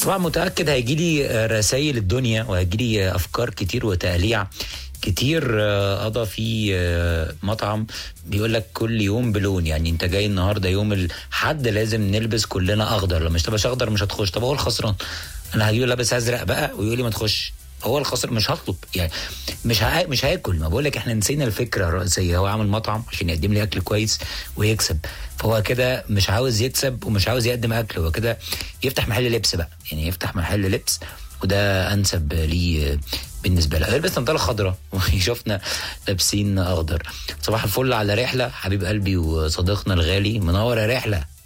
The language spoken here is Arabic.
طبعا متاكد هيجي لي رسائل الدنيا وهيجي لي افكار كتير وتقليع كتير. قضى في مطعم بيقول لك كل يوم بلون، يعني انت جاي النهارده يوم الحد لازم نلبس كلنا اخضر، لو مش تبقاش اخضر مش هتخش. طب هو الخسران؟ انا هجيبه لابس ازرق بقى ويقول لي ما تخش، هو الخسر مش هطلب يعني، مش هاكل. ما بقول لك احنا نسينا الفكره الرئيسيه، هو عامل مطعم عشان يقدم لي اكل كويس ويكسب، فهو كده مش عاوز يكسب ومش عاوز يقدم اكل، هو كده يفتح محل لبس بقى، يعني يفتح محل لبس وده انسب ليه بالنسبه له. يلبس نضاره خضراء ويشوفنا لابسين اخضر. صباح الفل على رحله حبيب قلبي وصديقنا الغالي، منور يا رحله.